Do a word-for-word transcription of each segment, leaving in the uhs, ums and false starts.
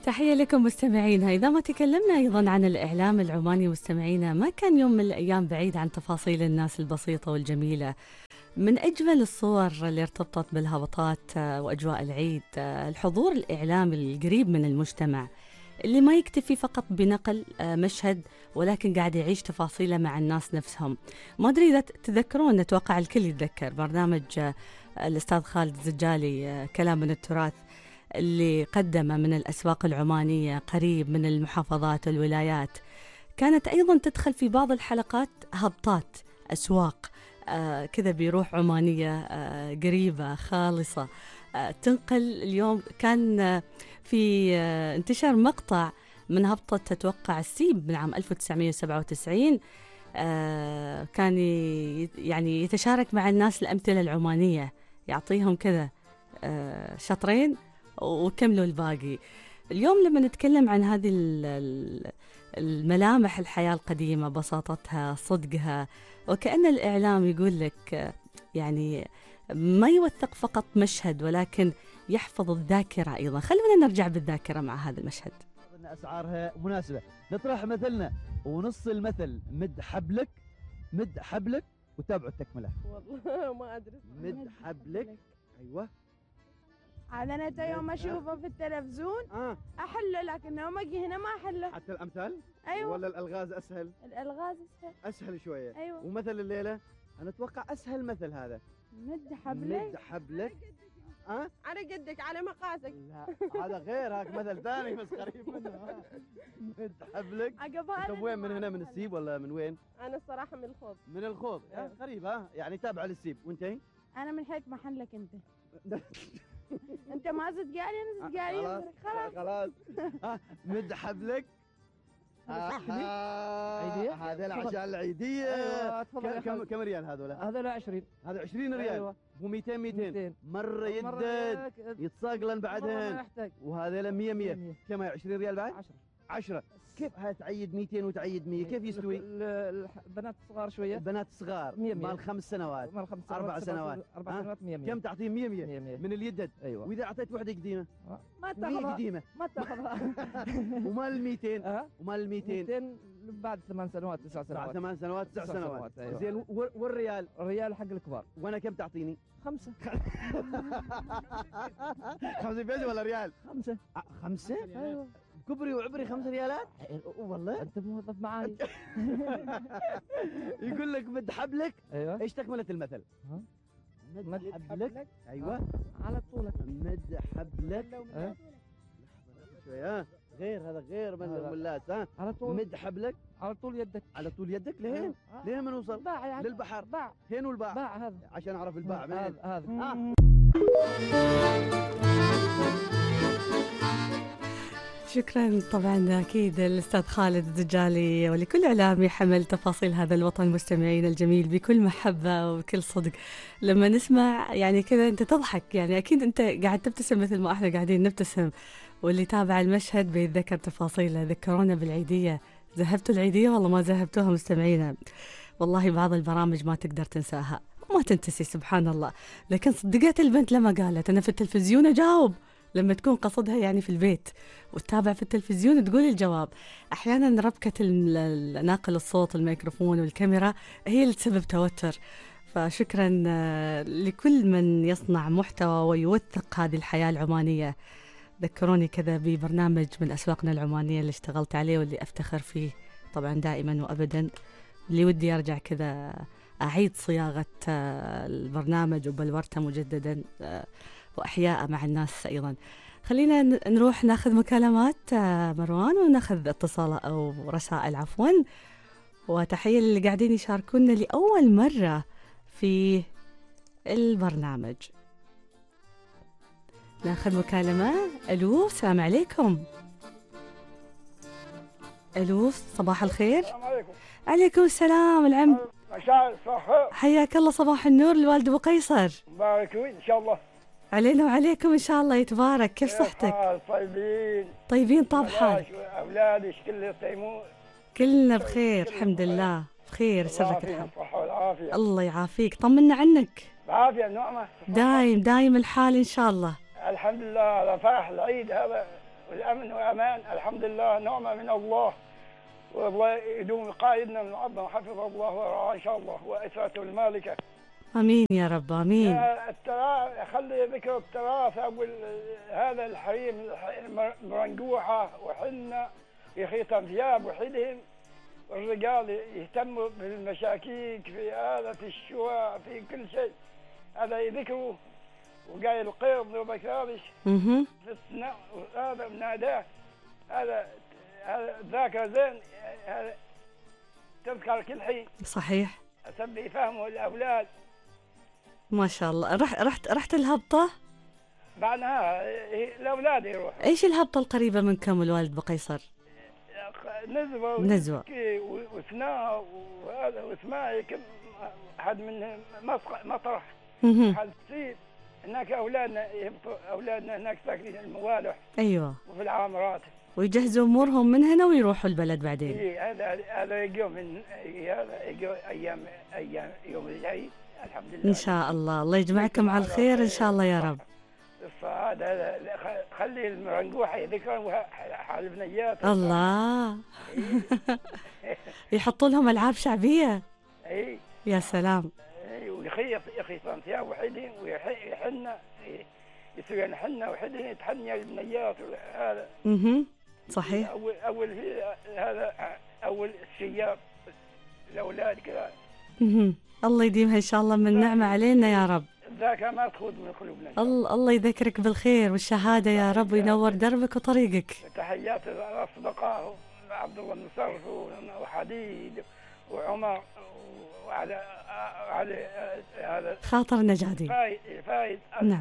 تحية لكم مستمعينا. إذا ما تكلمنا أيضا عن الإعلام العماني مستمعينا، ما كان يوم من الأيام بعيد عن تفاصيل الناس البسيطة والجميلة. من أجمل الصور اللي ارتبطت بالهبطات وأجواء العيد الحضور الإعلامي القريب من المجتمع، اللي ما يكتفي فقط بنقل مشهد ولكن قاعد يعيش تفاصيله مع الناس نفسهم. ما أدري إذا تذكرون، أتوقع الكل يتذكر برنامج الأستاذ خالد الزجالي كلام من التراث، اللي قدمه من الأسواق العمانية قريب من المحافظات والولايات. كانت أيضا تدخل في بعض الحلقات هبطات أسواق آه كذا بروح عمانية آه قريبة خالصة. آه تنقل اليوم. كان آه في آه انتشار مقطع من هبطة تتوقع السيب من عام ألف وتسعمئة وسبعة وتسعين. آه كان يعني يتشارك مع الناس الأمثلة العمانية، يعطيهم كذا آه شطرين وكملوا الباقي. اليوم لما نتكلم عن هذه الملامح الحياة القديمة، بساطتها، صدقها، وكأن الإعلام يقول لك يعني ما يوثق فقط مشهد ولكن يحفظ الذاكرة أيضا. خلونا نرجع بالذاكرة مع هذا المشهد. أسعارها مناسبة. نطرح مثلنا ونص المثل مد حبلك مد حبلك وتابعوا التكملة. والله ما أدري. مد حبلك. أيوة. عاد أنا يوم أشوفه في التلفزيون آه. أحله، لكن يوم أجي هنا ما أحله. حتى الأمثال؟ أيوة. ولا الألغاز أسهل؟ الألغاز أسهل. أسهل شوية. أيوة. ومثل الليلة أنا أتوقع أسهل مثل هذا. مد حبلك. مد حبلك. أه؟ على قدك على مقاسك. لا هذا غير، هاك مثل ثاني بس قريب منه. مد حبلك. طيب وين، من هنا من السيب ولا من وين؟ أنا الصراحة من الخوض. من الخوض. أه؟ قريب. ها يعني تابعة للسيب. وأنتي؟ أنا من حيث محلك أنت. انت ما زدقالي، انا زدقالي. خلاص خلاص. ها مد حبلك. عيدية؟ هذا العشاء العيدية. ايوه كم كم كم ريال هذول؟ هذول عشرين. هذا عشرين ريال. ايوه. هو مئتين مئتين. مرة يدد يتصاقلن بعدهن. وهذا مية مية. كم هي عشرين ريال بعد؟ عشرة. عشرة. كيف هاي تعيد مئتين وتعيد مية؟ كيف يستوي؟ البنات الصغار شوية. البنات الصغار مال خمس سنوات. مال خمس سنوات. أربع سنوات. أربع سنوات مية مية. كم تعطيه؟ مية مية من اليدد. ايوه. وإذا أعطيت وحدة قديمة؟ ما تاخذها. قديمة. ما تاخذها. ومال المئتين؟ ها؟ ومال المئتين؟ مئتين بعد ثمان سنوات تسع سنوات. بعد ثمان سنوات تسع سنوات. أيوة. زين والريال؟ الريال حق الكبار. وأنا كم تعطيني؟ خمسة. خمسة بيزة ولا ريال؟ خمسة. خمسة؟ ايوه. كبري وعبري خمس ريالات؟ والله انت موظف معاي. يقول لك مد حبلك. ايوه. ايش تكملة المثل؟ ها؟ مد حبلك. ايوه. على طولك. مد حبلك. ها؟ شوي. ها غير، هذا غير من الملاس. ها على طول. مد حبلك. على طول يدك. على طول يدك. لين لين ما نوصل؟ باع يعني. للبحر. باع. هين والباع؟ باع هذا عشان اعرف الباع من هذا هذا. شكرا طبعا أكيد الأستاذ خالد الزجالي ولكل إعلامي حمل تفاصيل هذا الوطن المستمعين الجميل بكل محبة وبكل صدق. لما نسمع يعني كذا أنت تضحك، يعني أكيد أنت قاعد تبتسم مثل ما إحنا قاعدين نبتسم، واللي تابع المشهد بيتذكر تفاصيله. ذكرونا بالعيدية. ذهبتوا العيدية والله ما ذهبتوها مستمعينا؟ والله بعض البرامج ما تقدر تنساها وما تنتسي سبحان الله، لكن صدقت البنت لما قالت أنا في التلفزيون أجاوب. لما تكون قصدها يعني في البيت وتتابع في التلفزيون تقول الجواب. أحيانا ربكة ناقل الصوت الميكروفون والكاميرا هي اللي تسبب توتر. فشكرا لكل من يصنع محتوى ويوثق هذه الحياة العمانية. ذكروني كذا ببرنامج من أسواقنا العمانية اللي اشتغلت عليه واللي أفتخر فيه طبعا دائما وأبدا، اللي ودي أرجع كذا أعيد صياغة البرنامج وبلورته مجددا وأحياء مع الناس أيضا. خلينا نروح ناخذ مكالمات مروان وناخذ اتصال أو رسائل عفوا. وتحية اللي قاعدين يشاركونا لأول مرة في البرنامج. ناخذ مكالمة. ألو السلام عليكم. ألو صباح الخير. السلام عليكم. عليكم السلام العم. مساء الخير. حياك الله صباح النور الوالد أبو قيصر. بارك إن شاء الله. علينا وعليكم إن شاء الله يتبارك. كيف صحتك؟ طيبين طيبين طاب حالك. أولادك كلهم طيبون؟ كلنا بخير الحمد لله بخير. سرك الحال. الصحة والعافية. الله يعافيك. طمنا عنك. بعافية نعمة. دايم دايم الحال إن شاء الله. الحمد لله على فرح العيد هذا. والأمن وأمان، الحمد لله، نعمة من الله، والله يدوم قائدنا المعظم حفظه الله ورعاه إن شاء الله، وإسرته المالكة. آمين يا رب، آمين. يا التراث، خلي ذكر التراث، أقول هذا الحريم مرنقوحة وحنة يخيطن ثياب وحدهم، والرجال يهتموا بالمشاكيك في هذا، في الشواء، في كل شيء، هذا يذكروا، وقايل القيض وبكارش اها. في الثناء، هذا مناداه، هذا هذا ذاكر زين، هذا تذكر كل حين. صحيح. أسبي يفهموا الأولاد. ما شاء الله. رحت رحت رحت الهبطة؟ بعدها الأولاد يروحوا. ايش الهبطة القريبة منكم الوالد بقيصر؟ نزوة نزوة وثناء وهذا واسماعي، كم حد من مطرح، اها. حد تصير هناك أولادنا يهبطوا، أولادنا هناك ساكنين الموالح ايوه. وفي العامرات، ويجهزوا امورهم من هنا ويروحوا البلد بعدين. إيه، هذا هذا يجوا من هذا يجوا أيام أيام يوم العيد، الحمد لله. ان شاء الله، الله يجمعكم على الخير ان شاء الله يا رب. الصعاد هذا خلي المرنقوحة يذكروا حال بنيات. الله. يحطوا لهم العاب شعبيه. اي يا سلام. اي، ويخيط يخيطون ثياب وحدين، ويحنى يسوي حنة وحدين، يتحنى البنيات هذا. اها. صحيح. اول اول في هذا اول الشياب الاولاد كذا. اها. الله يديمها ان شاء الله من نعمه علينا يا رب. ذاك ما تخوض من قلوبنا. الله الله يذكرك بالخير والشهاده يا رب، وينور دربك وطريقك. تحيات الاصدقاء عبد الله بن صرف وحديد وعمر وعلى على هذا خاطر نجادي. فايد فايد نعم.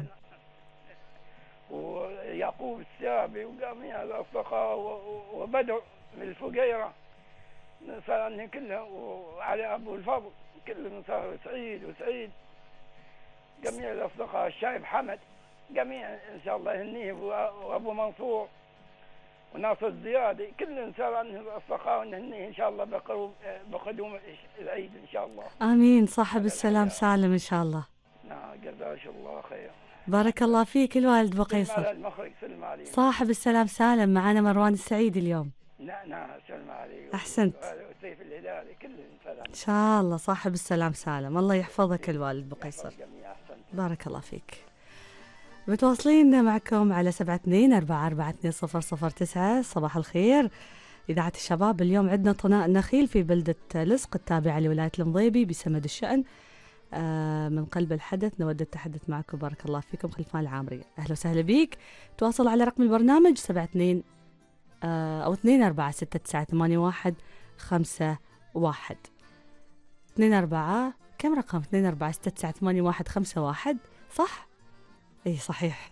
ويعقوب السابي وجميع الاصدقاء وبدر من الفقيره صار عنهم كلهم، وعلى ابو الفضل كلهم صاروا سعيد وسعيد، جميع الاصدقاء، الشايب حمد، جميع ان شاء الله يهنيه، وابو منصور وناصر الزيادي، كلهم صار عنهم الاصدقاء، ونهنيه ان شاء الله بقرب بقدوم العيد ان شاء الله. امين. صاحب السلام سالم ان شاء الله. نعم، جزاك الله خير. بارك الله فيك الوالد بقيصر. المخرج سلم عليك. صاحب السلام سالم، معنا مروان السعيد اليوم. نعم نعم، سلم عليك. احسنت. وسيف الهلالي كلهم سلام. ان شاء الله صاحب السلام سالم، الله يحفظك الوالد بقيصر. بارك الله فيك. متواصلين معكم على سبعة اثنين أربعة أربعة اثنين صفر صفر تسعة. صباح الخير إذاعة الشباب. اليوم عندنا طناء نخيل في بلدة لصق التابعة لولاية المضيبي بسمد الشأن. آه من قلب الحدث نود التحدث معكم. بارك الله فيكم. خلفان العامرية، أهلا وسهلا بيك. تواصل على رقم البرنامج سبعة اثنين آه أو اثنين أربعة ستة تسعة ثمانية واحد خمسة واحد. اثنين أربعة كم رقم؟ اثنين أربعة ستة تسعة ثمانية واحد خمسة واحد. صح؟ اي صحيح.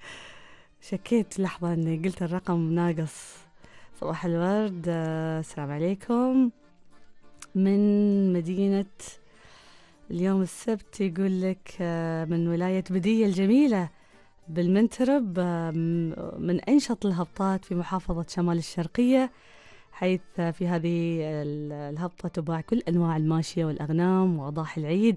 شكيت لحظة اني قلت الرقم ناقص. صباح الورد. السلام عليكم من مدينة اليوم السبت، يقول لك من ولاية بدية الجميلة بالمنترب، من أنشط الهبطات في محافظة شمال الشرقية، حيث في هذه الهبطة تباع كل أنواع الماشية والأغنام وأضاحي العيد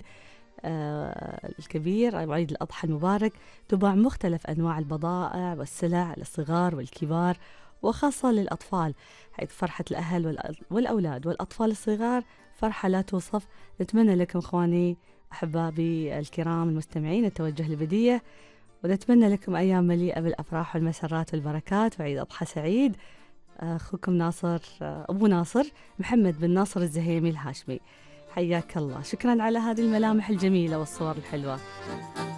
آه الكبير أو عيد الأضحى المبارك. تباع مختلف أنواع البضائع والسلع للصغار والكبار وخاصة للأطفال، حيث فرحة الأهل والأولاد والأطفال الصغار فرحة لا توصف. نتمنى لكم إخواني أحبابي الكرام المستمعين التوجه لبدية، ونتمنى لكم أيام مليئة بالأفراح والمسرات والبركات، وعيد أضحى سعيد. أخوكم ناصر أبو ناصر محمد بن ناصر الزهيمي الهاشمي، حياك الله. شكرا على هذه الملامح الجميلة والصور الحلوة.